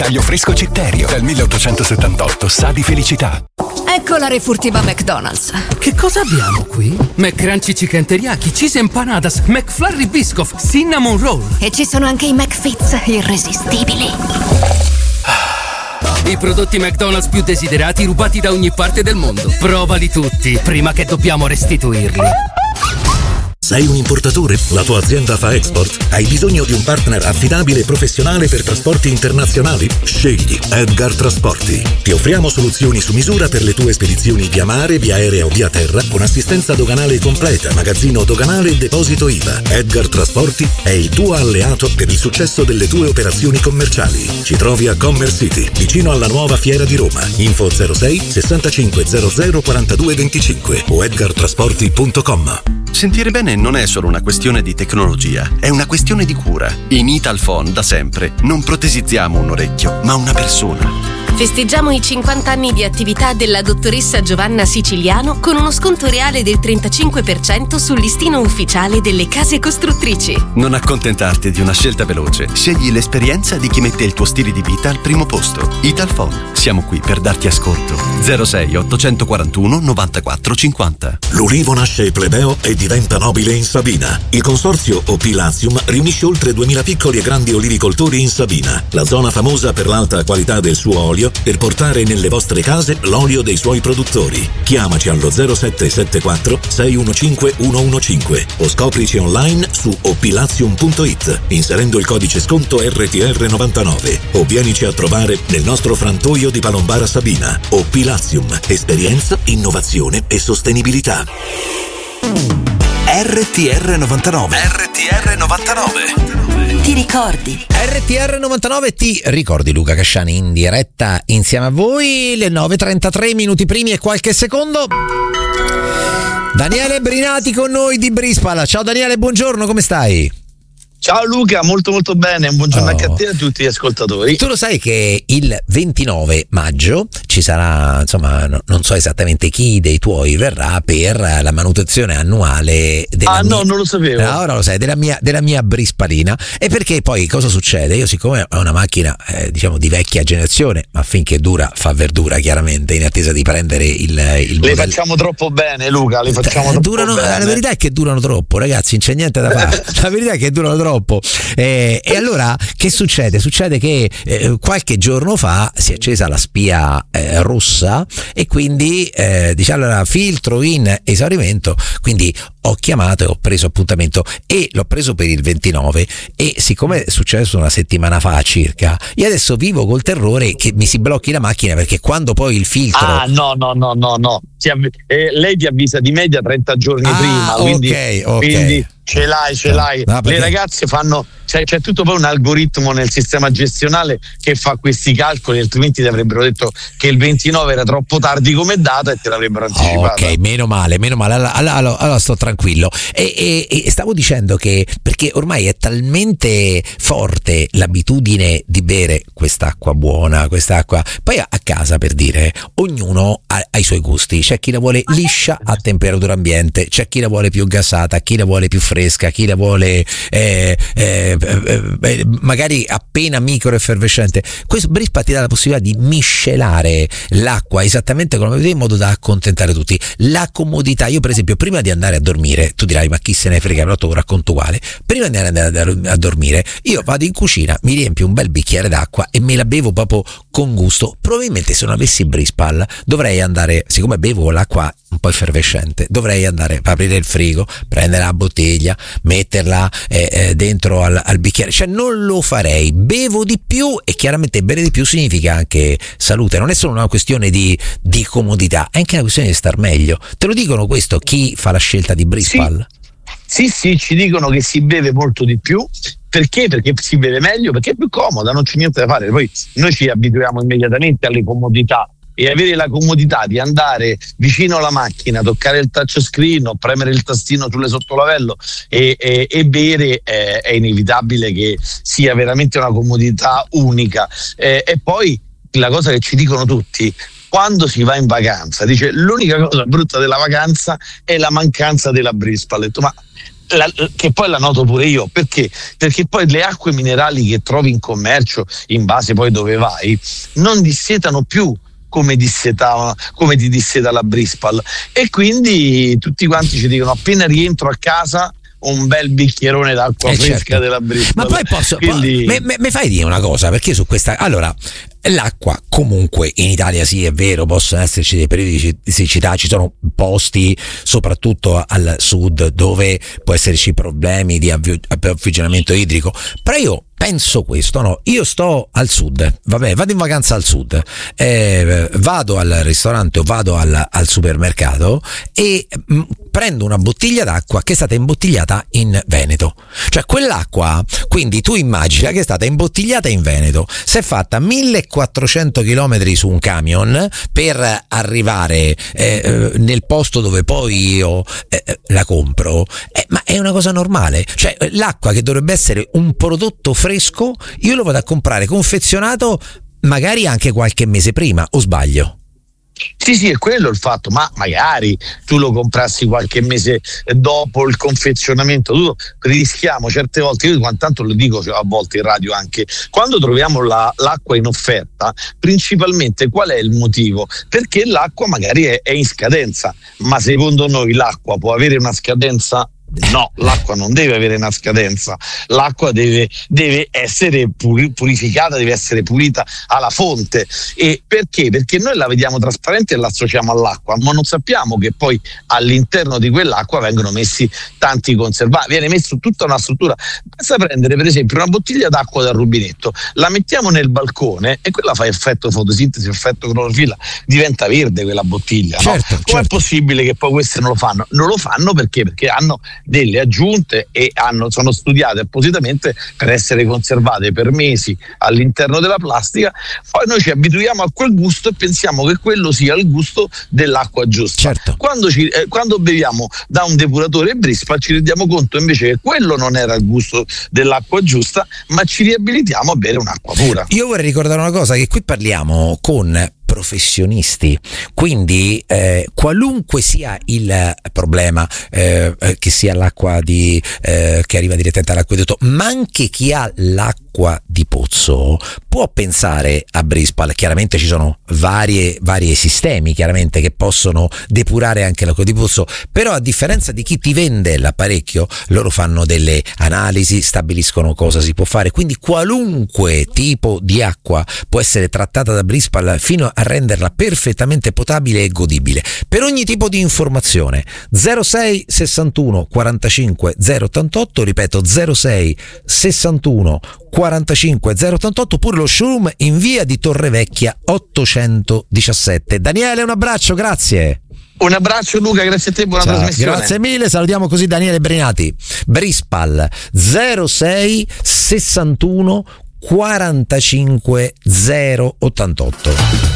taglio fresco Citterio. Dal 1878 sa di felicità. Ecco la refurtiva McDonald's. Che cosa abbiamo qui? McCrunchy Chicken Teriyaki, Cheese Empanadas, McFlurry Biscoff, Cinnamon Roll. E ci sono anche i McFits irresistibili. I prodotti McDonald's più desiderati rubati da ogni parte del mondo. Provali tutti, prima che dobbiamo restituirli. Sei un importatore? La tua azienda fa export? Hai bisogno di un partner affidabile e professionale per trasporti internazionali? Scegli Edgar Trasporti. Ti offriamo soluzioni su misura per le tue spedizioni via mare, via aerea o via terra, con assistenza doganale completa, magazzino doganale e deposito IVA. Edgar Trasporti è il tuo alleato per il successo delle tue operazioni commerciali. Ci trovi a Commerce City, vicino alla nuova Fiera di Roma. Info 06 65 00 42 25 o edgartrasporti.com. Sentire bene non è solo una questione di tecnologia, è una questione di cura. In Italphone da sempre non protesizziamo un orecchio, ma una persona. Festeggiamo i 50 anni di attività della dottoressa Giovanna Siciliano con uno sconto reale del 35% sul listino ufficiale delle case costruttrici. Non accontentarti di una scelta veloce. Scegli l'esperienza di chi mette il tuo stile di vita al primo posto. Italphone. Siamo qui per darti ascolto. 06 841 94 50. L'ulivo nasce plebeo e diventa nobile in Sabina. Il consorzio OP Latium riunisce oltre 2000 piccoli e grandi olivicoltori in Sabina, la zona famosa per l'alta qualità del suo olio, per portare nelle vostre case l'olio dei suoi produttori. Chiamaci allo 0774 615 115 o scoprici online su oplatium.it inserendo il codice sconto RTR99 o vienici a trovare nel nostro frantoio di Palombara Sabina. OP Latium, esperienza, innovazione e sostenibilità. RTR 99. RTR 99. Ti ricordi? RTR 99 ti ricordi. Luca Casciani in diretta insieme a voi, le 9:33 minuti primi e qualche secondo. Daniele Brinati con noi di Brispal. Ciao Daniele, buongiorno, come stai? Ciao Luca, molto molto bene, un buongiorno anche a te e a tutti gli ascoltatori. Tu lo sai che il 29 maggio ci sarà, insomma, non so esattamente chi dei tuoi verrà per la manutenzione annuale della no, non lo sapevo. Ora lo sai, della mia Brispalina. E perché poi cosa succede? Io siccome ho una macchina diciamo di vecchia generazione, ma finché dura fa verdura chiaramente, in attesa di prendere il le facciamo troppo bene Luca, le facciamo troppo bene. La verità è che durano troppo, ragazzi, non c'è niente da fare. La verità è che durano troppo. E allora che succede? Succede che qualche giorno fa si è accesa la spia rossa e quindi diciamo allora filtro in esaurimento, quindi ho chiamato e ho preso appuntamento e l'ho preso per il 29 e siccome è successo una settimana fa circa, io adesso vivo col terrore che mi si blocchi la macchina perché quando poi il filtro no lei ti avvisa di media 30 giorni prima, quindi ce l'hai. No, perché... Le ragazze fanno, c'è tutto poi un algoritmo nel sistema gestionale che fa questi calcoli, altrimenti ti avrebbero detto che il 29 era troppo tardi come data e te l'avrebbero anticipato. Ok, meno male, allora sto tranquillo. E stavo dicendo che perché ormai è talmente forte l'abitudine di bere quest'acqua buona, quest'acqua, poi a casa, per dire, ognuno ha i suoi gusti, c'è chi la vuole liscia a temperatura ambiente, c'è chi la vuole più gassata, chi la vuole più fresca, chi la vuole magari appena micro effervescente. Questo Brispa ti dà la possibilità di miscelare l'acqua esattamente come vedete in modo da accontentare tutti. La comodità, io per esempio prima di andare a dormire, tu dirai ma chi se ne frega, però te lo racconto uguale, prima di andare a dormire io vado in cucina, mi riempio un bel bicchiere d'acqua e me la bevo proprio con gusto. Probabilmente se non avessi Brispal dovrei andare, siccome bevo l'acqua un po' effervescente, dovrei andare a aprire il frigo, prendere la bottiglia, metterla dentro al bicchiere, cioè non lo farei. Bevo di più e chiaramente bere di più significa anche salute, non è solo una questione di comodità, è anche una questione di star meglio. Te lo dicono questo chi fa la scelta di Brispal? Sì, ci dicono che si beve molto di più. Perché? Perché si beve meglio, perché è più comoda, non c'è niente da fare. Poi noi ci abituiamo immediatamente alle comodità e avere la comodità di andare vicino alla macchina, toccare il touchscreen o premere il tastino sulle sottolavello e bere è inevitabile che sia veramente una comodità unica. E poi la cosa che ci dicono tutti quando si va in vacanza, dice l'unica cosa brutta della vacanza è la mancanza della Brispal. Ho detto, ma che poi la noto pure io, perché poi le acque minerali che trovi in commercio, in base poi dove vai, non dissetano più come ti disseta la Brispal, e quindi tutti quanti ci dicono appena rientro a casa un bel bicchierone d'acqua fresca, certo, della Brispal. Ma poi quindi mi fai dire una cosa, perché su questa, allora, l'acqua comunque in Italia, sì, è vero, possono esserci dei periodi di siccità, ci sono posti soprattutto al sud dove può esserci problemi di approvvigionamento idrico, però io penso questo, no? Io sto al sud, vabbè, vado in vacanza al sud, vado al ristorante o vado al supermercato e prendo una bottiglia d'acqua che è stata imbottigliata in Veneto, cioè quell'acqua, quindi tu immagina che è stata imbottigliata in Veneto, si è fatta 1400 km su un camion per arrivare nel posto dove poi io la compro, ma è una cosa normale, cioè l'acqua che dovrebbe essere un prodotto fresco io lo vado a comprare confezionato magari anche qualche mese prima, o sbaglio? Sì, è quello il fatto, ma magari tu lo comprassi qualche mese dopo il confezionamento, rischiamo certe volte, io tanto lo dico a volte in radio anche, quando troviamo l'acqua in offerta, principalmente qual è il motivo? Perché l'acqua magari è in scadenza, ma secondo noi l'acqua può avere una scadenza? No, l'acqua non deve avere una scadenza, l'acqua deve essere purificata, deve essere pulita alla fonte. E perché? Perché noi la vediamo trasparente e la associamo all'acqua, ma non sappiamo che poi all'interno di quell'acqua vengono messi tanti conservanti, viene messa tutta una struttura. Basta prendere per esempio una bottiglia d'acqua dal rubinetto, la mettiamo nel balcone e quella fa effetto fotosintesi, effetto clorofilla, diventa verde quella bottiglia, certo, no? Com'è possibile che poi queste non lo fanno? Non lo fanno perché hanno delle aggiunte e sono studiate appositamente per essere conservate per mesi all'interno della plastica. Poi noi ci abituiamo a quel gusto e pensiamo che quello sia il gusto dell'acqua giusta. Certo. Quando beviamo da un depuratore Brispal ci rendiamo conto invece che quello non era il gusto dell'acqua giusta, ma ci riabilitiamo a bere un'acqua pura. Io vorrei ricordare una cosa, che qui parliamo con professionisti, quindi qualunque sia il problema, che sia l'acqua che arriva direttamente all'acquedotto, ma anche chi ha l'acqua di pozzo può pensare a Brispal. Chiaramente ci sono vari sistemi chiaramente che possono depurare anche l'acqua di pozzo, però a differenza di chi ti vende l'apparecchio, loro fanno delle analisi, stabiliscono cosa si può fare, quindi qualunque tipo di acqua può essere trattata da Brispal fino a renderla perfettamente potabile e godibile. Per ogni tipo di informazione 06 61 45 088, ripeto 06 61 45 088, oppure lo showroom in via di Torrevecchia 817. Daniele, un abbraccio, grazie. Un abbraccio Luca, grazie a te, buona trasmissione. Grazie mille, salutiamo così Daniele Brinati. Brispal 06 61 45 088.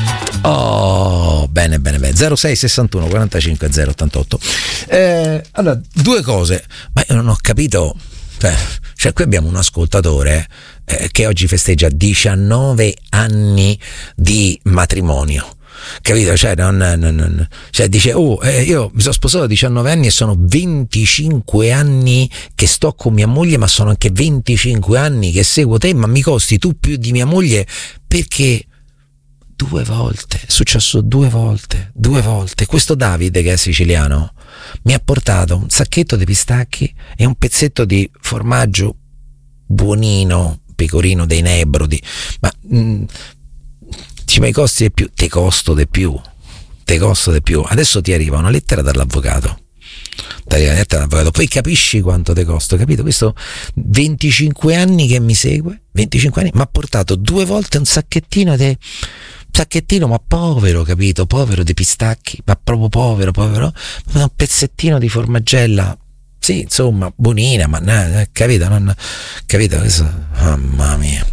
Oh, bene. 06 61 45 088. Allora, due cose, ma io non ho capito. Cioè, qui abbiamo un ascoltatore che oggi festeggia 19 anni di matrimonio. Capito? Cioè, cioè dice: io mi sono sposato a 19 anni e sono 25 anni che sto con mia moglie, ma sono anche 25 anni che seguo te, ma mi costi tu più di mia moglie, perché 2 volte, è successo 2 volte. Questo Davide, che è siciliano, mi ha portato un sacchetto di pistacchi e un pezzetto di formaggio buonino, pecorino dei Nebrodi, ma i costi di più, te costo di più. Adesso ti arriva una lettera dall'avvocato, poi capisci quanto te costo, capito? Questo 25 anni che mi segue, 25 anni, mi ha portato 2 volte un sacchettino, ma povero, capito? Povero di pistacchi, ma proprio povero, un pezzettino di formaggella, sì, insomma, buonina, ma capito? Questo, mamma mia.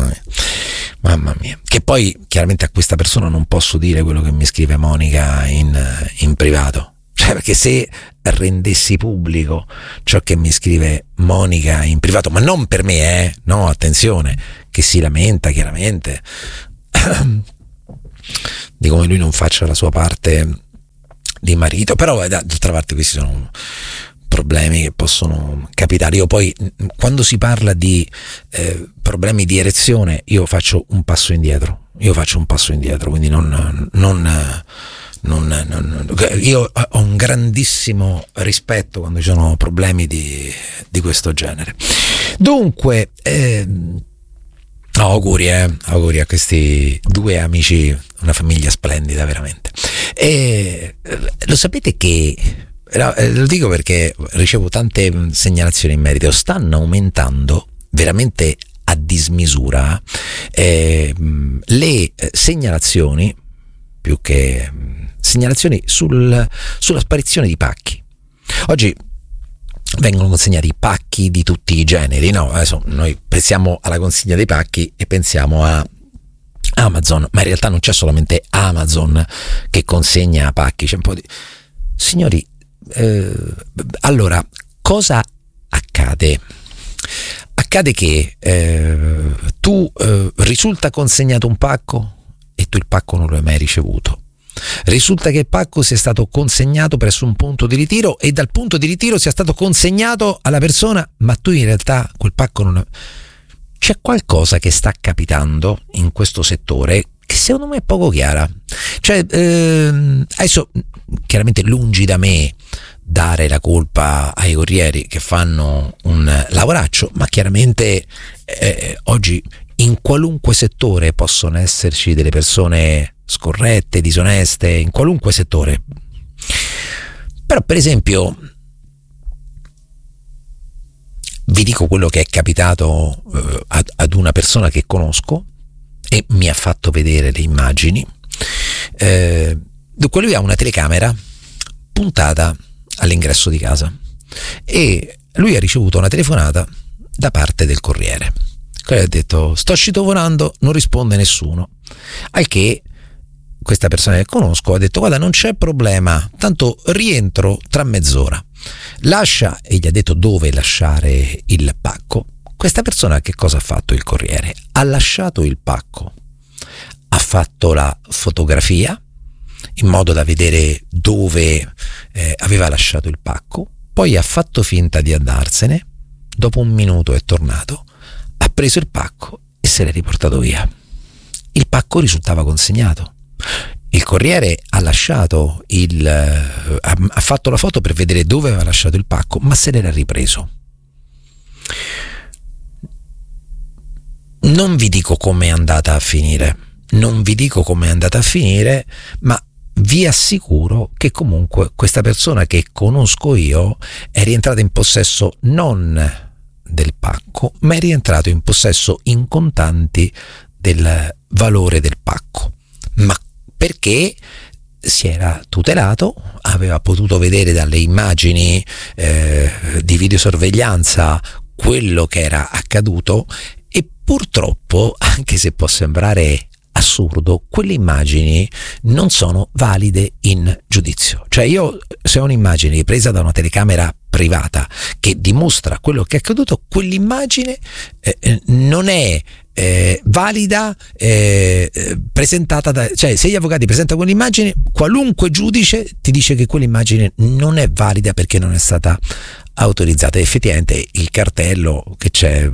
Che poi chiaramente a questa persona non posso dire quello che mi scrive Monica in privato, cioè, perché se rendessi pubblico ciò che mi scrive Monica in privato, ma non per me, no, attenzione, che si lamenta chiaramente di come lui non faccia la sua parte di marito, però d'altra parte questi sono problemi che possono capitare. Io poi, quando si parla di problemi di erezione, io faccio un passo indietro, quindi io ho un grandissimo rispetto quando ci sono problemi di questo genere. Dunque, auguri a questi due amici, una famiglia splendida veramente. E lo sapete che, lo dico perché ricevo tante segnalazioni in merito, stanno aumentando veramente a dismisura le segnalazioni, più che segnalazioni sulla sparizione di pacchi. Oggi vengono consegnati pacchi di tutti i generi, no? Adesso noi pensiamo alla consegna dei pacchi e pensiamo a Amazon, ma in realtà non c'è solamente Amazon che consegna pacchi, c'è un po' di... Signori, allora, cosa accade? Accade che tu risulta consegnato un pacco e tu il pacco non lo hai mai ricevuto. Risulta che il pacco sia stato consegnato presso un punto di ritiro e dal punto di ritiro sia stato consegnato alla persona, ma tu in realtà quel pacco non... C'è qualcosa che sta capitando in questo settore che secondo me è poco chiara. Cioè, adesso chiaramente lungi da me dare la colpa ai corrieri che fanno un lavoraccio, ma chiaramente oggi in qualunque settore possono esserci delle persone scorrette, disoneste, in qualunque settore. Però per esempio vi dico quello che è capitato ad una persona che conosco e mi ha fatto vedere le immagini. Dunque lui ha una telecamera puntata all'ingresso di casa e lui ha ricevuto una telefonata da parte del corriere. Quello ha detto: sto citofonando, non risponde nessuno. Al che questa persona che conosco ha detto: guarda, non c'è problema, tanto rientro tra mezz'ora. Lascia, e gli ha detto dove lasciare il pacco. Questa persona che cosa ha fatto? Il corriere ha lasciato il pacco, ha fatto la fotografia in modo da vedere dove aveva lasciato il pacco, poi ha fatto finta di andarsene, dopo un minuto è tornato, ha preso il pacco e se l'è riportato via. Il pacco risultava consegnato. Il corriere ha lasciato ha fatto la foto per vedere dove aveva lasciato il pacco, ma se l'era ripreso. Non vi dico com'è andata a finire, ma vi assicuro che comunque questa persona che conosco io è rientrata in possesso non del pacco, ma è rientrato in possesso in contanti del valore del pacco. Ma perché si era tutelato, aveva potuto vedere dalle immagini di videosorveglianza quello che era accaduto e purtroppo, anche se può sembrare assurdo, quelle immagini non sono valide in giudizio. Cioè io, se ho un'immagine presa da una telecamera privata che dimostra quello che è accaduto, quell'immagine non è valida, presentata cioè se gli avvocati presentano quell'immagine, qualunque giudice ti dice che quell'immagine non è valida perché non è stata autorizzata. Effettivamente il cartello che c'è,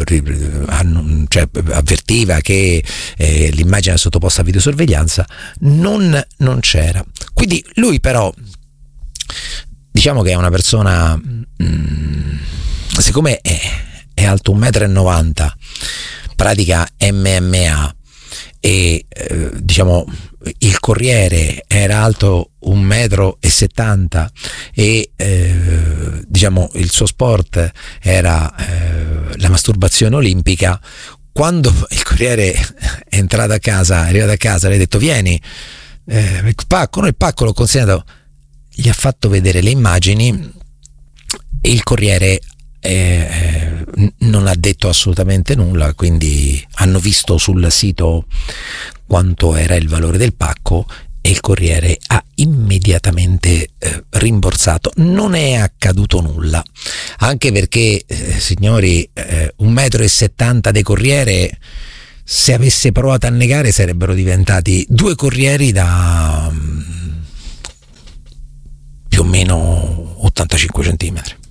avvertiva che l'immagine è sottoposta a videosorveglianza, non c'era. Quindi lui però, diciamo che è una persona, siccome è alto 1,90 m, pratica MMA e diciamo il corriere era alto 1,70 m e diciamo il suo sport era la masturbazione olimpica, quando il corriere è arrivato a casa, le ha detto: vieni, il pacco l'ho consegnato, gli ha fatto vedere le immagini e il corriere non ha detto assolutamente nulla, quindi hanno visto sul sito quanto era il valore del pacco e il corriere ha immediatamente rimborsato. Non è accaduto nulla, anche perché signori, 1,70 m di corriere, se avesse provato a negare sarebbero diventati 2 corrieri da più o meno 85 centimetri.